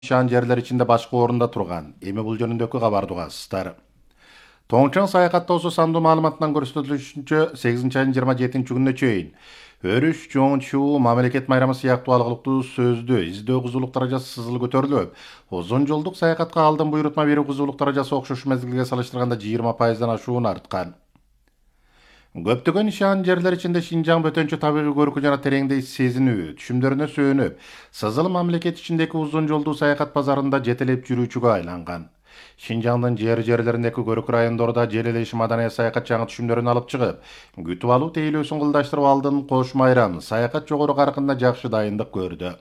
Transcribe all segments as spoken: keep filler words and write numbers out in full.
Şan жерler içinde başka орында турган. Эми бул жөнүндөгү кабарды угасыздар. Тоңчоң саякаттоосу сандуу маалыматынан көрсөтүлүшүнчө сегизинчи айдын жыйырма жетинчи күнүнө чейин өрүш, жоңчу, мамлекет майрамы сыяктуу алгылыктуу сөздү издөө кызуулук даражасы сызыл көтөрүлүп, узун жолдук саякатка алдын буйрутма берүү кызуулук даражасы окшош мезгилге салыштырганда жыйырма пайыздан ашуун арткан. Көптөгөн шаан жерлер içinde Шинжаң бөтөнчө табигый көркү жана тереңдей сезинүү, түшүмдөрүнө сөөнүп, сызыл мамлекет ичиндеги узун жолдуу саякат базарында жетелеп жүрүүчүгө айланган. Шинжаңдын жер жерлериндеги көрк райондордо желелеш маданий саякат жаңы түшүмдөрүн алып чыгып, күтүп алуу тейлөөсүн кылдаштырып алдын кош майрам саякат жогору каркында жакшы дайындык көрдү.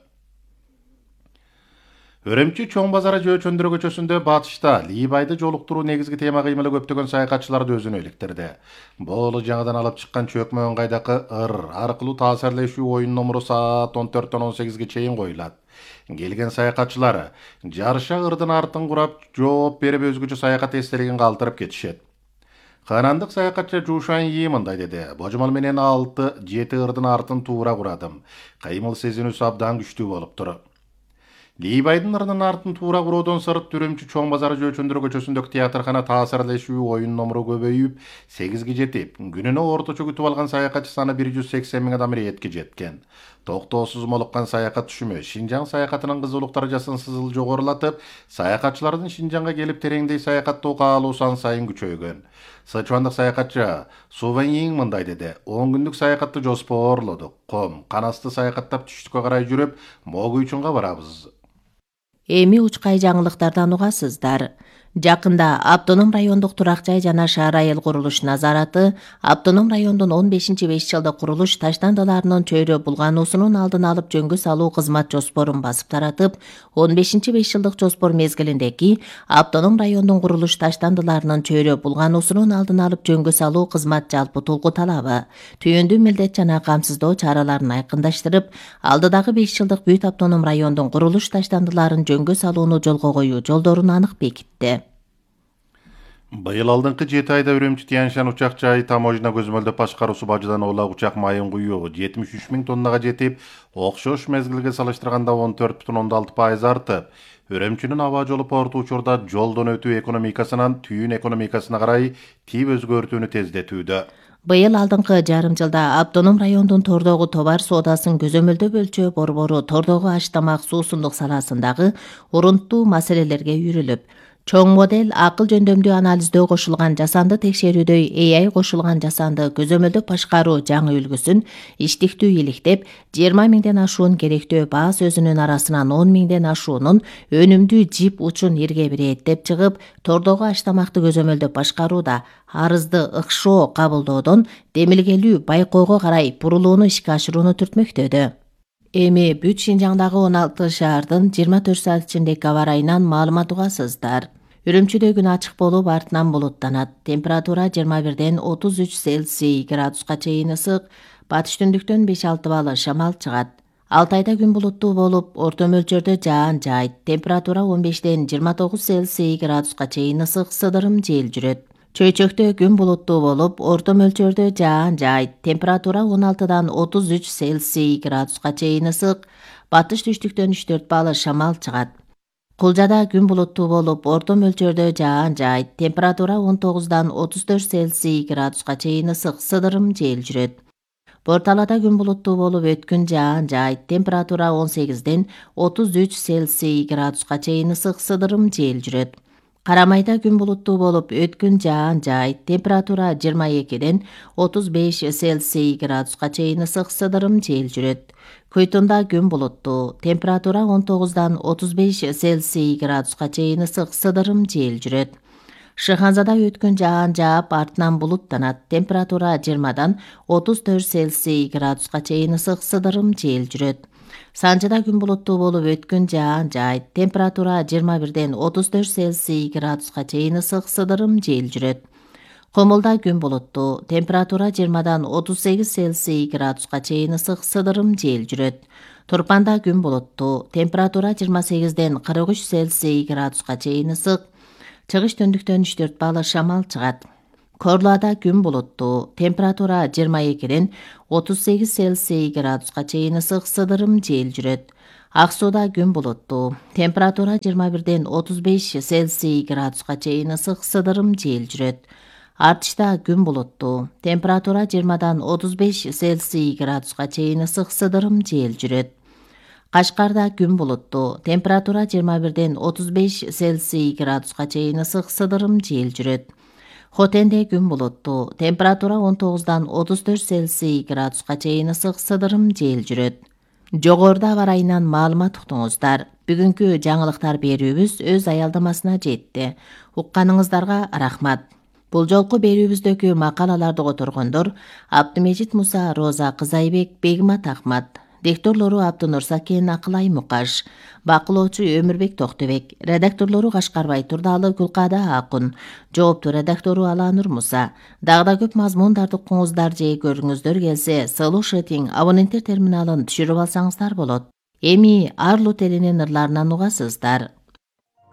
Өрөмчү чоң базара жөөчөндүрө көчөсүндө батышта Лийбайды жолуктуруу негизги тема кыймылы көптөгөн саякатчыларды өзүнө иликтирди. Бул жаңыдан алып чыккан чөкмө ыңгайдакы ыр аркылуу таасирлешүү оюн номуру саат он төрттөн он сегизге чейин коюлат. Келген саякатчылар жарыша ырдын артын курап жооп берип өзгөчө саякат эстелигин калтырып кетишет. Канандык саякатчы Жушан Йи мындай деди: "Божомол менен алты жети ырдын артын туура курадым. Кыймыл сезинүүсү абдан күчтүү болуптур." Лийбайдын ырдын артын туура куроодон сырт Үрөмчү чоң базары жөөчөндүрө көчөсүндөгү театркана таасирлешүү оюн номуру көбөйүп, сегизге жетип, күнүнө орточо күтүп алган саякатчы саны бир жүз сексен миң адам иретке жеткен. Токтоосуз молуккан саякат түшүмү Шинжаң саякатынын кызуулук даражасын сызыл жогорулатып, саякатчылардын Шинжаңга келип тереңдей саякаттоо каалуу сан сайын күчөйгөн. Сычуандык саякатчы Суван Йиң мындай деди: "он күндүк саякатты жоспорлодук. Ком, канасты саякаттап түштүккө карай жүрүп, Могуйчунга барабыз." Эми учкай жаңылыктардан угасыздар. Жакында Автоном райондук турак жай жана шаар айыл курулуш назараты Автоном райондун он бешинчи беш жылдык курулуш таштандыларынын чөйрө булгануусунун алдын алып жөнгө салуу кызмат жоспорун басып таратып, он бешинчи беш жылдык жоспор мезгилиндеги Автоном райондун курулуш таштандыларынын чөйрө булгануусунун алдын алып жөнгө салуу кызмат жалпы толку талабы, түйүндүү милдет жана камсыздоо чараларын айкындаштырып, алдыдагы беш жылдык бүт Автоном райондун курулуш таштандыларын жөнгө салууну жолго коюу жолдорун анык бекитти. Быйыл алдыңкы жети айда Үрөмчү Тянь-Шань учак жайы таможня көзөмөлдөп башкаруусу бажыдан улак учак майын куюу жетимиш үч миң тоннага жетип, окшош мезгилге салыштырганда он төрт бүтүн ондон алты пайыз артып, Үрөмчүнүн аба жолу порту учурда жолдон өтүү экономикасынан түйүн экономикасына карай тийип өзгөртүүнү тездетүүдө. Быйыл алдыңкы жарым жылда Автоном райондун тордогу товар соодасын көзөмөлдөө өлчөө борбору тордогу аш тамак суусундук саласындагы урунттуу маселелерге үйрүлүп, чоң модель акыл жөндөмдүү анализдөө кошулган жасанды текшерүүдө A I кошулган жасанды көзөмөлдөп башкаруу жаңы үлгүсүн иштиктүү иликтеп, жыйырма миңден ашуун керектөө баа сөзүнүн арасынан он миңден ашуунун өнүмдүү жип учун ирге бирэттеп чыгып, тордогу аш тамакты көзөмөлдөп башкарууда арызды ыкшоо кабылдоодон демилгелүү байкоого карай бурулууну ишке ашырууну түртмөктөдү. Эми бүт Шинжаңдагы он алты шаардын жыйырма төрт саат ичиндеги аба ырайынан маалымат угасыздар. Үрөмчүдө күн ачык болуп, артынан булуттанат. Температура жыйырма бирден отуз үч Цельсий градуска чейин ысык, батыш түндүктөн беш алты балл шамал чыгат. Алтайда күн булуттуу болуп, орто мөлчөрдө жаан жаайт. Температура он бештен жыйырма тогуз Цельсий градуска чейин ысык, сыдырым жел жүрөт. Чөйчөктө күн булуттуу болуп, орто мөлчөрдө жаан жаайт. Температура он алтыдан отуз үч Цельсий градуска чейин ысык, батыш түштүктөн үч төрт балл шамал чыгат. Кулжада күн булуттуу болуп, орто мөлчөрдө жаан жаайт. Температура он тогуздан отуз төрт Цельсий градуска чейин ысык, сыдырым жел жүрөт. Борталада күн булуттуу болуп, өткүн жаан жаайт. Температура он сегизден отуз үч Цельсий градуска чейин ысык, сыдырым жел жүрөт. Карамайда күн булуттуу болуп, өткүн жаан жаайт. Температура жыйырма экиден отуз беш Цельсий градуска чейин ысык, сыдырым жел жүрөт. Көйтүндө күн булуттуу. Температура он тогуздан отуз беш Цельсий градуска чейин ысык, сыдырым жел жүрөт. Шыханзада өткүн жаан жаап, артынан булуттанат. Температура жыйырмадан отуз төрт Цельсий градуска чейин ысык, сыдырым жел жүрөт. Санжыда күн булуттуу болуп, өткүн жаан жаайт. Температура жыйырма бирден отуз төрт Цельсий градуска чейин ысык, сыдырым жел жүрөт. Комулда күн булуттуу. Температура жыйырмадан отуз сегиз Цельсий градуска чейин ысык, сыдырым жел жүрөт. Турпанда күн булуттуу. Температура жыйырма сегизден кырк үч Цельсий градуска чейин ысык, чыгыш түндүктөн үч төрт балл шамал чыгат. Корлада күн булуттуу. Температура жыйырма экиден отуз сегиз Цельсий градуска чейин ысык, сыдырым жел жүрөт. Ак Сууда күн булуттуу. Температура жыйырма бирден отуз беш Цельсий градуска чейин ысык сыдырым жел жүрөт. Артышта күн булуттуу. Температура жыйырмадан отуз беш Цельсий градуска чейин ысык сыдырым жел жүрөт. Кашкарда күн булуттуу. Температура жыйырма бирден отуз беш Цельсий градуска чейин ысык сыдырым жел жүрөт. Хотенде күн булуттуу. Температура он тогуздан отуз төрт Цельсий градуска чейин ысык сыдырым жел жүрөт. Жогоруда аба ырайынан маалымат уктуңуздар. Бүгүнкү жаңылыктар берүүбүз өз аялдамасына жетти. Укканыңыздарга рахмат. Бул жолку берүүбүздөгү макалаларды которгондор Абдымежит Муса, Роза Кызайбек, Бегимат Ахмат. Дикторлору Абдынур Сакен, Акылай Мукаш. Бакылоочу Өмүрбек Токтобек. Редакторлору Кашкарбай Турдалы, Гүлкада Акун. Жоопту редактору Аланур Муса. Дагы да көп мазмундарды укуңуздар же көрүңүздөр келсе, слушатинг абоненттер терминалын түшүрүп алсаңыздар болот. Эми Арлут элинин ырларынан угасыздар.